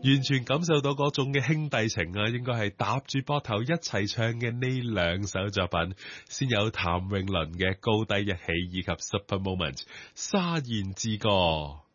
完全感受到嗰種嘅兄弟情啊，應該係搭住膊頭一齊唱嘅呢兩首作品，先有譚詠麟嘅高低一起以及 Super Moment 沙燕之歌。